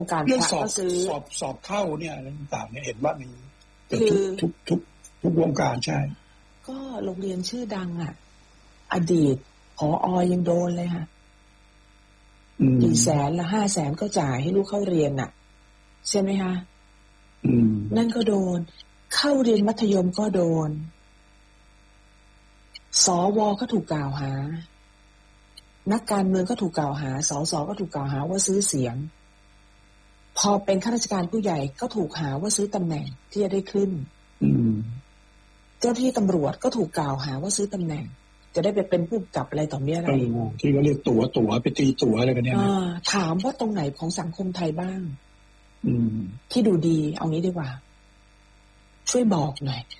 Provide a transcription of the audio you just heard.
การเรื่องพระสอบก็ซื้อสอบเข้าเนี่ยอะไรต่างๆเนี่ยเห็นว่ามีคือทุกวงการใช่ก็โรงเรียนชื่อดังอดีตผอ.ยังโดนเลยค่ะกี่แสนละ500,000ก็จ่ายให้ลูกเข้าเรียนใช่ไหมคะนั่นก็โดนเข้าเรียนมัธยมก็โดนสวก็ถูกกล่าวหานักการเมืองก็ถูกกล่าวหาสสก็ถูกกล่าวหาว่าซื้อเสียงพอเป็นข้าราชการผู้ใหญ่ก็ถูกหาว่าซื้อตำแหน่งที่จะได้ขึ้นเจ้าที่ตำรวจก็ถูกกล่าวหาว่าซื้อตำแหน่งจะได้ไปเป็นผู้กำกับอะไรต่อเมียอะไรที่เขาเรียกตั๋วไปตีตั๋วอะไรกันเนี่ยถามว่าตรงไหนของสังคมไทยบ้างที่ดูดีเอางี้ดีกว่าช่วยบอกหน่อย